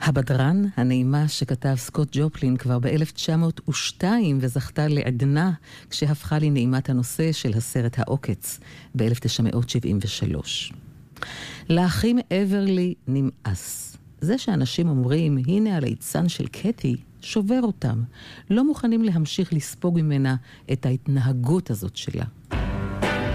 הבדרן, הנעימה שכתב סקוט ג'ופלין כבר ב-1902 וזכתה לעדנה כשהפכה לנעימת הנושא של הסרט העוקץ ב-1973. לאחים אברלי נמאס. זה שאנשים אומרים, הנה הליצן של קטי, שובר אותם. לא מוכנים להמשיך לספוג ממנה את ההתנהגות הזאת שלה.